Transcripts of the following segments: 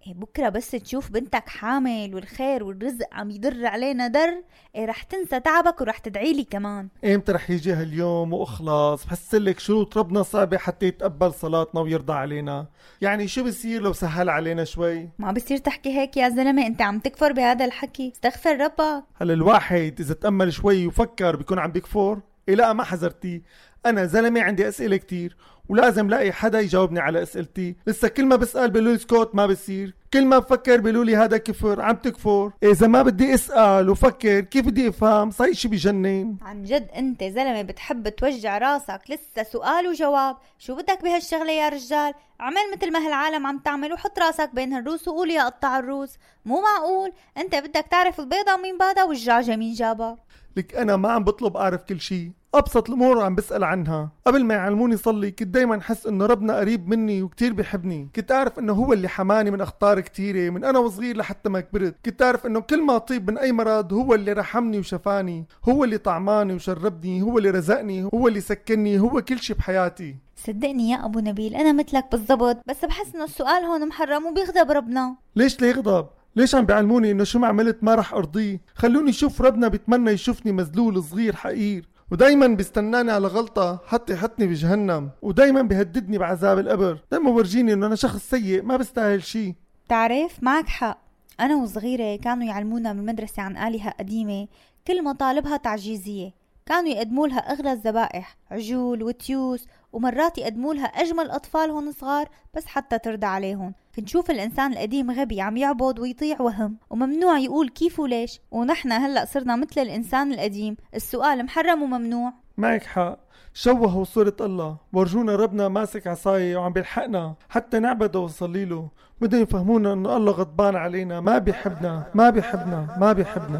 بكرة بس تشوف بنتك حامل والخير والرزق عم يدر علينا در، رح تنسى تعبك ورح تدعيلي كمان. امتى رح يجي هاليوم واخلص؟ بحسلك شروط ربنا صعبة حتى يتقبل صلاتنا ويرضى علينا. يعني شو بصير لو سهل علينا شوي؟ ما بصير تحكي هيك يا زلمة، انت عم تكفر بهذا الحكي، استغفر ربك. هل الواحد اذا تأمل شوي وفكر بيكون عم بيكفر؟ لا ما حذرتي، انا زلمة عندي اسئلة كتير ولازم لاقي حدا يجاوبني على اسئلتي. لسه كل ما بسأل بيقولوا سكوت ما بصير، كل ما بفكر بيقولوا لي هذا كفر، عم تكفر. اذا ما بدي اسأل وفكر كيف بدي افهم؟ صاير شي بجنن. عن جد انت زلمة بتحب توجع راسك، لسه سؤال وجواب. شو بدك بهالشغلة يا رجال؟ عمل مثل ما هالعالم عم تعمل وحط راسك بين هالروس وقول يا قطع الروس. مو معقول انت بدك تعرف البيضة مين بادا والدجاجة مين جابها. لك انا ما عم بطلب اعرف كل شي، ابسط الامور عم بسأل عنها. قبل ما يعلموني صلي كنت دايما حس انه ربنا قريب مني وكتير بيحبني. كنت اعرف انه هو اللي حماني من اخطار كتيرة من انا وصغير لحتى ما كبرت. كنت اعرف انه كل ما اطيب من اي مرض هو اللي رحمني وشفاني، هو اللي طعماني وشربني، هو اللي رزقني، هو اللي سكنني، هو كل شي بحياتي. صدقني يا ابو نبيل انا مثلك بالضبط، بس بحس انه السؤال هون محرم وبيغضب ربنا. ليش ليغضب؟ ليش عم بيعلموني انه شو ما عملت ما رح ارضيه؟ خلوني شوف ربنا بيتمنى يشوفني مذلول صغير حقير، ودايما بيستناني على غلطة حتى يحطني بجهنم، ودايما بيهددني بعذاب القبر، دايما ورجيني انه انا شخص سيء ما بستاهل شي. تعرف معك حق، انا وصغيرة كانوا يعلمونا بالمدرسة عن آلهة قديمة كل مطالبها تعجيزية، كانوا يقدموا لها اغلى الذبائح، عجول وتيوس، ومرات يقدموا لها اجمل اطفال هون صغار بس حتى ترضى عليهم. فنشوف الانسان القديم غبي عم يعبد ويطيع وهم، وممنوع يقول كيف وليش، ونحن هلأ صرنا مثل الانسان القديم، السؤال محرم وممنوع. معك حق، شوهوا صورة الله، ورجونا ربنا ماسك عصاية وعم بيلحقنا حتى نعبده ونصلي له. بدهم يفهمونا انه الله غضبان علينا، ما بيحبنا ما بيحبنا ما بيحبنا.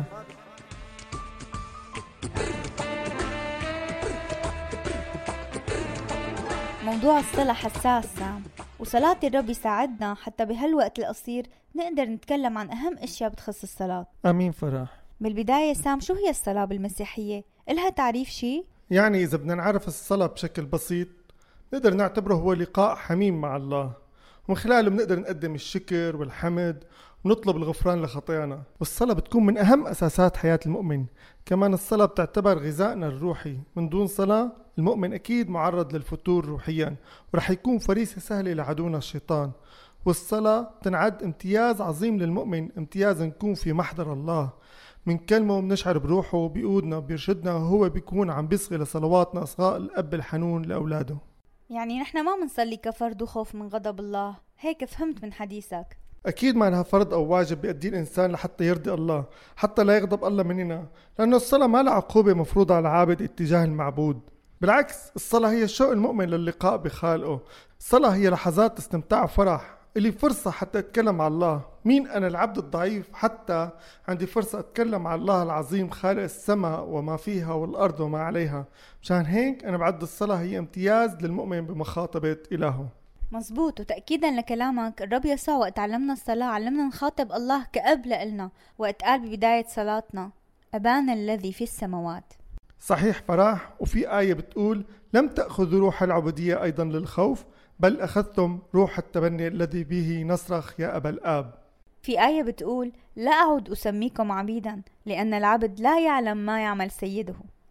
موضوع الصلاة حساس سام، وصلاة الرب يساعدنا حتى بهالوقت القصير نقدر نتكلم عن أهم أشياء بتخص الصلاة. امين فرح. بالبداية سام، شو هي الصلاة بالمسيحية؟ إلها تعريف شي؟ يعني إذا بدنا نعرف الصلاة بشكل بسيط نقدر نعتبره هو لقاء حميم مع الله، ومن خلاله بنقدر نقدم الشكر والحمد ونطلب الغفران لخطايانا. والصلاة بتكون من أهم أساسات حياة المؤمن. كمان الصلاة بتعتبر غذائنا الروحي، من دون صلاة المؤمن أكيد معرض للفتور روحيا ورح يكون فريسة سهلة لعدونا الشيطان. والصلاة تنعد امتياز عظيم للمؤمن، امتياز نكون في محضر الله، من كلمة وبنشعر بروحه بيقودنا بيرشدنا، وهو بيكون عم بيصغي لصلواتنا إصغاء الأب الحنون لأولاده. يعني نحن ما منصلي كفرد وخوف من غضب الله، هيك فهمت من حديثك. أكيد ما لها فرض أو واجب بيأديه الإنسان لحتى يرضي الله، حتى لا يغضب الله مننا، لأنه الصلاة ما لها عقوبة مفروضة على العابد اتجاه المعبود. بالعكس الصلاة هي شوق المؤمن للقاء بخالقه. الصلاة هي لحظات استمتاع وفرح، اللي فرصة حتى أتكلم مع الله. مين أنا العبد الضعيف حتى عندي فرصة أتكلم مع الله العظيم خالق السماء وما فيها والأرض وما عليها. مشان هيك أنا بعد الصلاة هي امتياز للمؤمن بمخاطبة إلهه. مزبوط، وتأكيدا لكلامك الرب يسوع وقت علمنا الصلاة علمنا نخاطب الله كأب لإلنا، وقت قال ببداية صلاتنا أبانا الذي في السماوات. صحيح فرح، وفي آية بتقول لم تأخذوا روح العبودية أيضا للخوف بل أخذتم روح التبني الذي به نصرخ يا أبا الآب. في آية بتقول لا أعود أسميكم عبيدا لأن العبد لا يعلم ما يعمل سيده،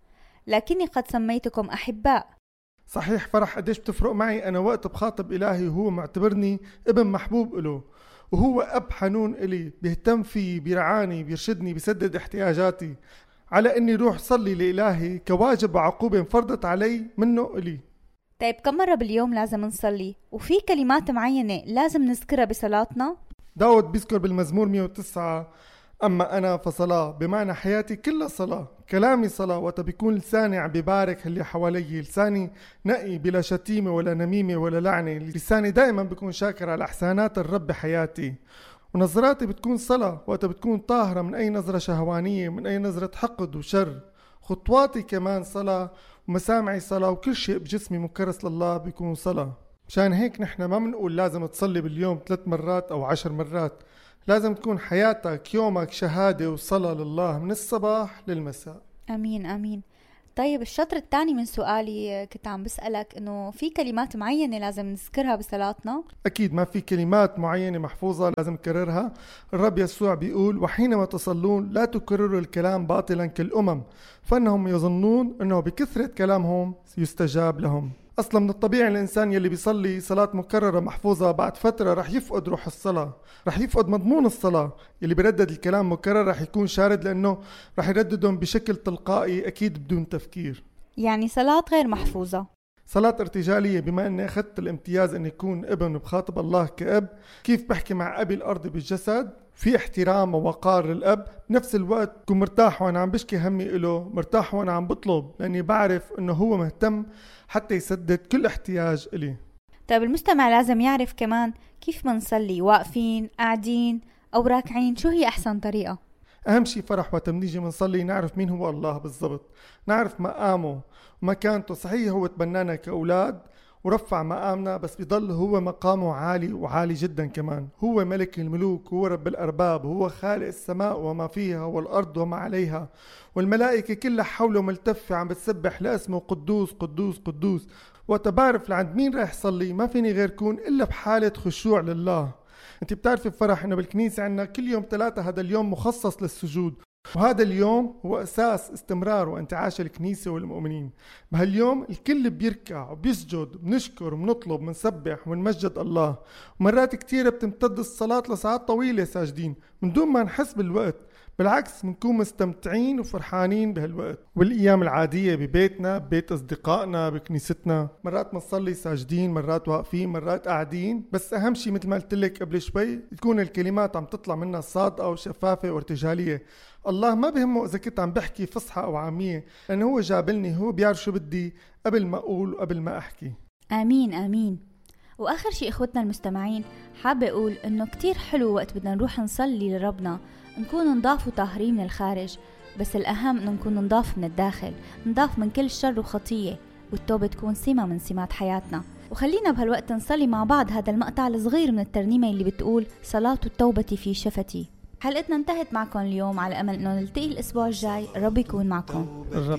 لكني قد سميتكم أحباء. صحيح فرح، قديش بتفرق معي أنا وقت بخاطب إلهي وهو معتبرني ابن محبوب إله، وهو أب حنون إلي بيهتم فيه بيرعاني بيرشدني بيسدد احتياجاتي، على أني روح صلي لإلهي كواجب وعقوبة انفرضت علي منه إلي. طيب كم مرة باليوم لازم نصلي؟ وفي كلمات معينة لازم نذكرها بصلاتنا؟ داود بيذكر بالمزمور 109 أما أنا فصلاة، بمعنى حياتي كلها صلاة، كلامي صلاة، وقت بيكون لساني عم ببارك اللي حوالي، لساني نقي بلا شتيمة ولا نميمة ولا لعنة، لساني دائما بيكون شاكر على إحسانات الرب بحياتي. ونظراتي بتكون صلاة، وقت بتكون طاهرة من أي نظرة شهوانية، من أي نظرة حقد وشر. خطواتي كمان صلاة، ومسامعي صلاة، وكل شيء بجسمي مكرس لله بيكون صلاة. مشان هيك نحن ما بنقول لازم تصلي باليوم 3 مرات أو 10 مرات، لازم تكون حياتك يومك شهادة وصلاة لله من الصباح للمساء. أمين أمين. طيب الشطر الثاني من سؤالي كنت عم بسألك إنه في كلمات معينة لازم نذكرها بصلاتنا؟ أكيد ما في كلمات معينة محفوظة لازم نكررها. الرب يسوع بيقول وحينما تصلون لا تكرروا الكلام باطلا كالأمم فإنهم يظنون أنه بكثرة كلامهم يستجاب لهم. أصلا من الطبيعي الإنسان يلي بيصلي صلاة مكررة محفوظة بعد فترة رح يفقد روح الصلاة، رح يفقد مضمون الصلاة. يلي بيردد الكلام مكرر رح يكون شارد لأنه رح يرددهم بشكل تلقائي أكيد بدون تفكير. يعني صلاة غير محفوظة، صلاة ارتجالية. بما أني أخذت الامتياز أن يكون ابن بخاطب الله كأب، كيف بحكي مع أبي الأرض بالجسد في احترام ووقار للأب، بنفس الوقت كون مرتاح وأنا عم بشكي همي إله، مرتاح وأنا عم بطلب لأني بعرف أنه هو مهتم حتى يسدد كل احتياج إلي. طيب المستمع لازم يعرف كمان كيف منصلي، واقفين، قاعدين أو راكعين، شو هي أحسن طريقة؟ أهم شي فرح وقت منيجي منصلي نعرف مين هو الله بالضبط، نعرف مقامه ومكانته. صحيح هو تبنانا كأولاد ورفع مقامنا، بس بيضل هو مقامه عالي وعالي جدا كمان. هو ملك الملوك، هو رب الأرباب، هو خالق السماء وما فيها والأرض وما عليها، والملائكة كلها حوله ملتفة عم بتسبح لاسمه قدوس قدوس قدوس. وتبعرف لعند مين رايح صلي ما فيني غير كون إلا بحالة خشوع لله. انت بتعرفي فرح انه بالكنيسة عندنا كل يوم 3 هذا اليوم مخصص للسجود، وهذا اليوم هو أساس استمرار وانتعاش الكنيسة والمؤمنين. بهاليوم الكل بيركع وبيسجد، بنشكر وبنطلب بنسبح ونمجد الله. ومرات كتيرة بتمتد الصلاة لساعات طويلة ساجدين من دون ما نحس بالوقت، بالعكس منكون مستمتعين وفرحانين بهالوقت. والأيام العادية ببيتنا، ببيت أصدقائنا، بكنيستنا، مرات منصلي ساجدين، مرات واقفين، مرات قاعدين. بس أهم شي مثل ما قلتلك قبل شوي تكون الكلمات عم تطلع منها صادقة وشفافة وارتجالية. الله ما بهمه إذا كنت عم بحكي فصحى أو عامية، لأنه هو جابلني، هو بيعرف شو بدي قبل ما أقول وقبل ما أحكي. آمين آمين. وآخر شي إخوتنا المستمعين، حابة أقول إنه كتير حلو وقت بدنا نروح نصلي لربنا نكون نضاف وطاهرين من الخارج، بس الأهم إنه نكون نضاف من الداخل، نضاف من كل شر وخطية، والتوبة تكون سمة من سمات حياتنا. وخلينا بهالوقت نصلي مع بعض هذا المقطع الصغير من الترنيمة اللي بتقول صلاة التوبة في شفتي. حلقتنا انتهت معكم اليوم، على أمل إنه نلتقي الأسبوع الجاي. الرب يكون معكم.